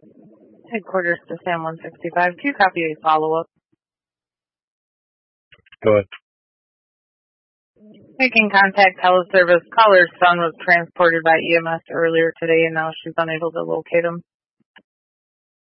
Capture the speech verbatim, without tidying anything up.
Headquarters to Sam one sixty-five. Two copy a follow-up. Go ahead. Making contact teleservice. Caller's son was transported by E M S earlier today, and now she's unable to locate him.